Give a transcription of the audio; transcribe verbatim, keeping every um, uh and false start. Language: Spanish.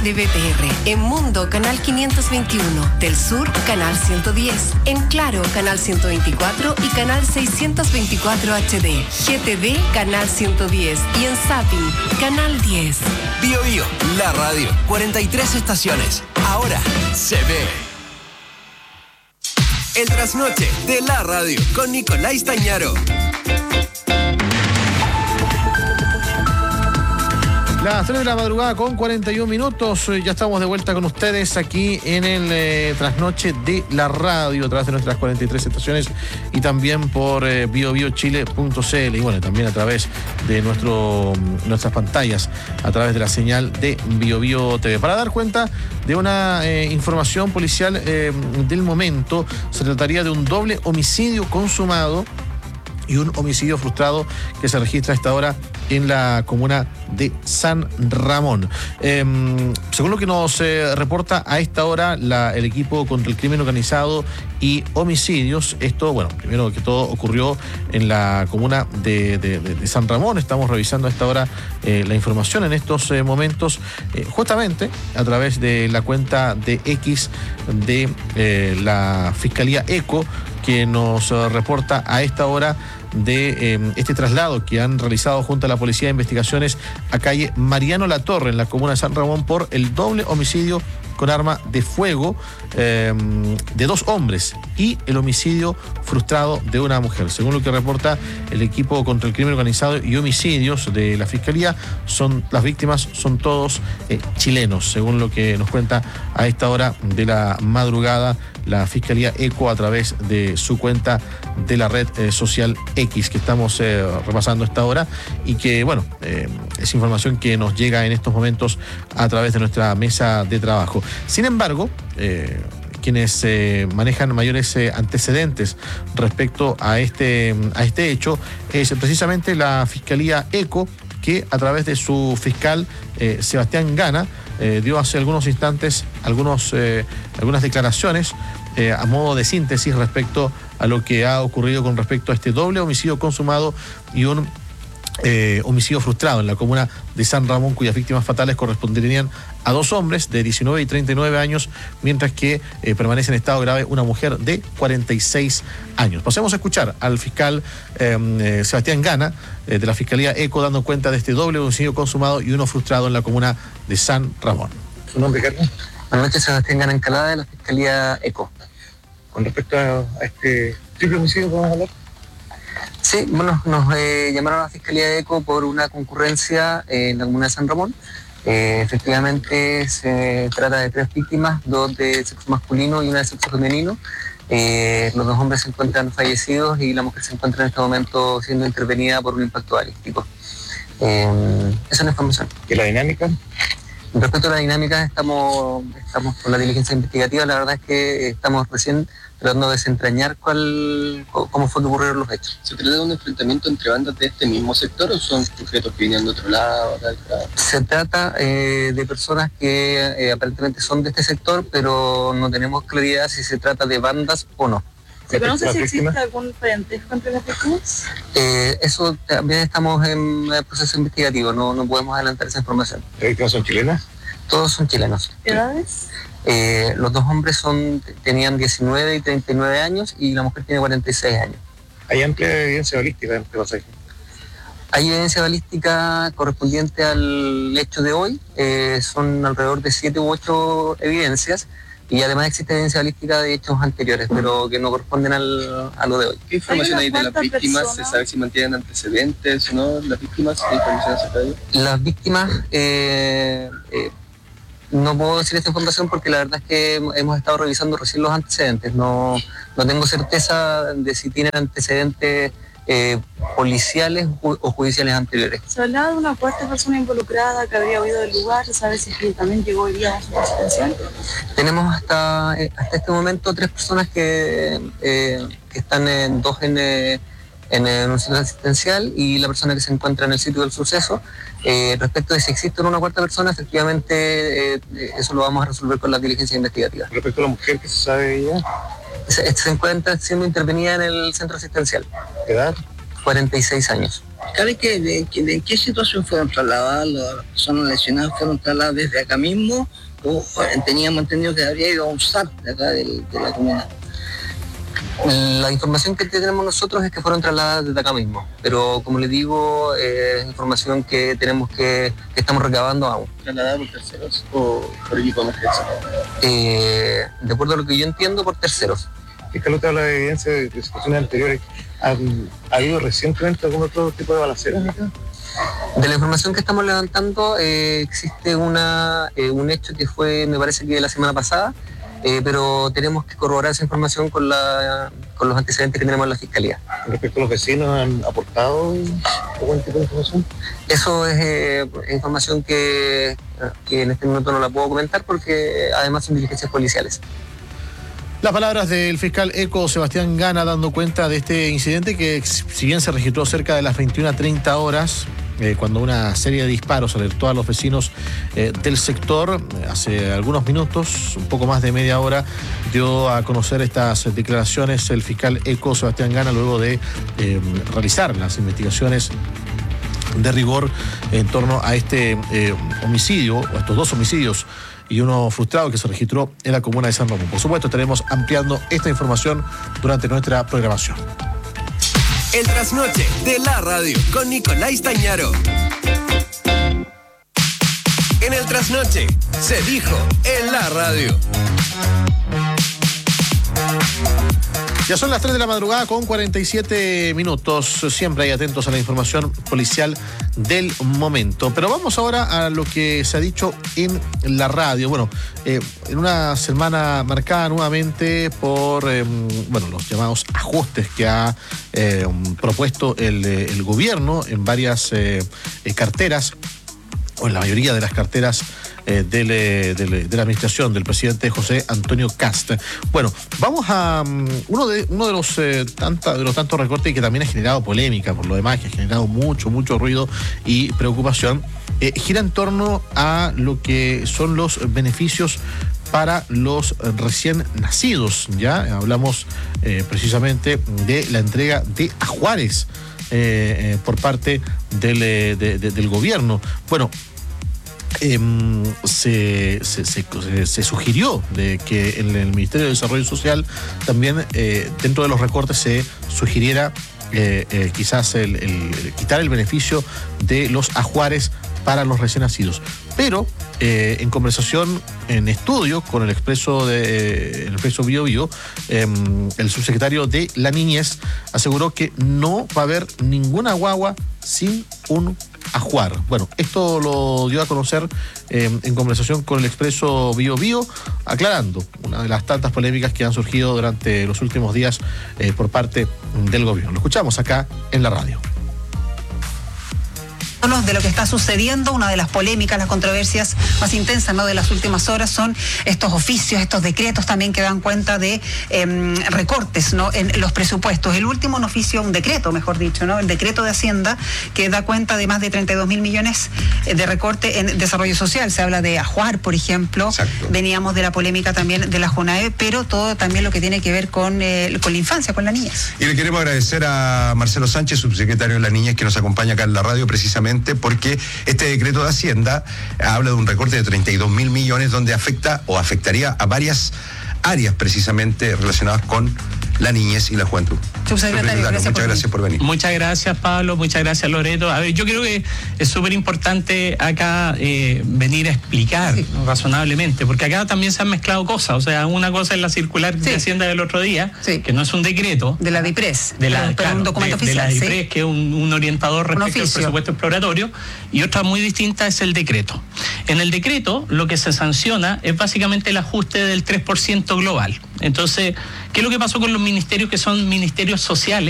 de B T R, en Mundo, canal quinientos veintiuno, del Sur, canal ciento diez, en Claro, canal ciento veinticuatro y canal seiscientos veinticuatro H D, G T V, canal ciento diez y en Zapping, canal diez. Bio Bio, la radio, cuarenta y tres estaciones, ahora se ve. El trasnoche de la radio con Nicolás Tañaro. Las tres de la madrugada con cuarenta y un minutos, ya estamos de vuelta con ustedes aquí en el eh, trasnoche de la radio a través de nuestras cuarenta y tres estaciones y también por eh, bio bio chile punto c l y bueno, también a través de nuestro, nuestras pantallas, a través de la señal de Bio Bio T V. Para dar cuenta de una eh, información policial eh, del momento, se trataría de un doble homicidio consumado y un homicidio frustrado que se registra a esta hora en la comuna de San Ramón. Eh, según lo que nos eh, reporta a esta hora la, el equipo contra el crimen organizado y homicidios, esto, bueno, primero que todo ocurrió en la comuna de, de, de, de San Ramón. Estamos revisando a esta hora eh, la información en estos eh, momentos, eh, justamente a través de la cuenta de X de eh, la Fiscalía ECO, que nos uh, reporta a esta hora de eh, este traslado que han realizado junto a la Policía de Investigaciones a calle Mariano Latorre en la comuna de San Ramón por el doble homicidio con arma de fuego eh, de dos hombres y el homicidio frustrado de una mujer. Según lo que reporta el equipo contra el crimen organizado y homicidios de la Fiscalía, son las víctimas son todos eh, chilenos, según lo que nos cuenta a esta hora de la madrugada la Fiscalía ECO a través de su cuenta de la red eh, social X, que estamos eh, repasando a esta hora y que, bueno, eh, es información que nos llega en estos momentos a través de nuestra mesa de trabajo. Sin embargo, eh, quienes eh, manejan mayores eh, antecedentes respecto a este, a este hecho es precisamente la Fiscalía ECO, que a través de su fiscal eh, Sebastián Gana eh, dio hace algunos instantes algunos, eh, algunas declaraciones eh, a modo de síntesis respecto a lo que ha ocurrido con respecto a este doble homicidio consumado y un eh, homicidio frustrado en la comuna de San Ramón, cuyas víctimas fatales corresponderían a dos hombres de diecinueve y treinta y nueve años, mientras que eh, permanece en estado grave una mujer de cuarenta y seis años. Pasemos a escuchar al fiscal eh, eh, Sebastián Gana, eh, de la Fiscalía ECO, dando cuenta de este doble homicidio consumado y uno frustrado en la comuna de San Ramón. ¿Su nombre, Carlos? Buenas noches, Sebastián Gana Encalada, de la Fiscalía ECO. Con respecto a, a este triple homicidio, ¿podemos hablar? Sí, bueno, nos eh, llamaron a la Fiscalía ECO por una concurrencia eh, en la comuna de San Ramón. Eh, efectivamente se trata de tres víctimas, dos de sexo masculino y una de sexo femenino. Eh, los dos hombres se encuentran fallecidos y la mujer se encuentra en este momento siendo intervenida por un impacto balístico. Eh, esa es la información. ¿Y la dinámica? Respecto a la dinámica, estamos, estamos con la diligencia investigativa. La verdad es que estamos recién tratando de desentrañar cuál, cómo fue que ocurrieron los hechos. ¿Se trata de un enfrentamiento entre bandas de este mismo sector o son sujetos que vienen de otro lado? De lado? Se trata eh, de personas que eh, aparentemente son de este sector, pero no tenemos claridad si se trata de bandas o no. ¿Se conoce si existe algún parentesco entre las víctimas? Eh, eso también estamos en el proceso investigativo, no, no podemos adelantar esa información. ¿Las víctimas son chilenas? Todos son chilenos. ¿Edades? Eh, los dos hombres son tenían diecinueve y treinta y nueve años y la mujer tiene cuarenta y seis años. ¿Hay amplia evidencia balística en este pasaje? Hay evidencia balística correspondiente al hecho de hoy, eh, son alrededor de siete u ocho evidencias. Y además existe evidencia balística de hechos anteriores, pero que no corresponden al, a lo de hoy. ¿Qué información hay, hay de las víctimas? Personas? ¿Se sabe si mantienen antecedentes o no las víctimas? ¿Qué información acerca de ello? Las víctimas, eh, eh, no puedo decir esta información porque la verdad es que hemos estado revisando recién los antecedentes. No, no tengo certeza de si tienen antecedentes eh, policiales o judiciales anteriores. Se hablaba de una cuarta persona involucrada que habría huido del lugar. ¿Se sabe si también llegó hoy día a su residencia? Tenemos hasta, hasta este momento tres personas que, eh, que están en, dos en, en un centro asistencial y la persona que se encuentra en el sitio del suceso. Eh, respecto de si existe una cuarta persona, efectivamente eh, eso lo vamos a resolver con la diligencia investigativa. Respecto a la mujer, ¿qué se sabe de ella? Se, se encuentra siendo intervenida en el centro asistencial. ¿Qué edad? cuarenta y seis años. ¿Sabe que de, de, de qué situación fueron trasladadas? ¿Las personas lesionadas fueron trasladadas desde acá mismo o teníamos entendido que habría ido a un S A R de acá del, de la comuna? La información que tenemos nosotros es que fueron trasladadas desde acá mismo, pero como les digo, eh, es información que tenemos que, que estamos recabando aún. ¿Trasladadas por terceros o por equipo de emergencia? Eh, de acuerdo a lo que yo entiendo, por terceros. Fiscal, usted habla de evidencia de situaciones anteriores. ¿Ha, ¿Ha habido recientemente algún otro tipo de balaceras acá? De la información que estamos levantando, eh, existe una, eh, un hecho que fue, me parece que la semana pasada, eh, pero tenemos que corroborar esa información con, la, con los antecedentes que tenemos en la Fiscalía. ¿Respecto a los vecinos han aportado algún tipo de información? Eso es eh, información que, que en este minuto no la puedo comentar porque además son diligencias policiales. Las palabras del fiscal ECO Sebastián Gana dando cuenta de este incidente que, si bien se registró cerca de las veintiuna treinta horas, eh, cuando una serie de disparos alertó a los vecinos eh, del sector, hace algunos minutos, un poco más de media hora, dio a conocer estas declaraciones el fiscal ECO Sebastián Gana luego de eh, realizar las investigaciones de rigor en torno a este eh, homicidio, o estos dos homicidios, y uno frustrado que se registró en la comuna de San Ramón. Por supuesto, estaremos ampliando esta información durante nuestra programación. El trasnoche de la radio con Nicolás Tañaro. En el trasnoche se dijo en la radio. Ya son las tres de la madrugada con cuarenta y siete minutos. Siempre hay atentos a la información policial del momento. Pero vamos ahora a lo que se ha dicho en la radio. Bueno, eh, en una semana marcada nuevamente por eh, bueno, los llamados ajustes que ha eh, propuesto el, el gobierno en varias eh, carteras, o en la mayoría de las carteras eh, de, le, de, le, de la administración del presidente José Antonio Kast. Bueno, vamos a um, uno de uno de los eh, tanta, de los tantos recortes que también ha generado polémica, por lo demás, que ha generado mucho, mucho ruido y preocupación, eh, gira en torno a lo que son los beneficios para los recién nacidos. Ya hablamos eh, precisamente de la entrega de ajuares eh, eh, por parte del, de, de, del gobierno. Bueno, Eh, se, se, se, se sugirió de que en el Ministerio de Desarrollo Social también eh, dentro de los recortes se sugiriera eh, eh, quizás el, el, quitar el beneficio de los ajuares para los recién nacidos. Pero eh, en conversación, en estudio con el Expreso de eh, el Expreso Bio Bio, eh, el subsecretario de la Niñez aseguró que no va a haber ninguna guagua sin un ajuar. Bueno, esto lo dio a conocer eh, en conversación con el Expreso Bio Bio, aclarando una de las tantas polémicas que han surgido durante los últimos días eh, por parte del gobierno. Lo escuchamos acá en la radio. De lo que está sucediendo, una de las polémicas, las controversias más intensas, ¿no?, de las últimas horas son estos oficios, estos decretos también que dan cuenta de eh, recortes, ¿no?, en los presupuestos. El último, un oficio, un decreto, mejor dicho, ¿no?, el decreto de Hacienda, que da cuenta de más de treinta y dos mil millones de recorte en desarrollo social. Se habla de ajuar, por ejemplo. Exacto. Veníamos de la polémica también de la JUNAE, pero todo también lo que tiene que ver con, eh, con la infancia, con la niñez. Y le queremos agradecer a Marcelo Sánchez, subsecretario de la Niñez, que nos acompaña acá en la radio precisamente porque este decreto de Hacienda habla de un recorte de treinta y dos mil millones donde afecta o afectaría a varias áreas precisamente relacionadas con la niñez y la juventud. Subsecretario, gracias muchas por gracias por venir. Muchas gracias, Pablo, muchas gracias, Loreto. A ver, yo creo que es súper importante acá eh, venir a explicar, sí, razonablemente, porque acá también se han mezclado cosas. O sea, una cosa es la circular, sí, de Hacienda del otro día, sí, que no es un decreto. De la DIPRES. De la, pero, claro, un documento de, oficial. De la DIPRES, sí, que es un, un orientador respecto un al presupuesto exploratorio. Y otra muy distinta es el decreto. En el decreto, lo que se sanciona es básicamente el ajuste del tres por ciento global. Entonces, ¿qué es lo que pasó con los ministerios que son ministerios sociales?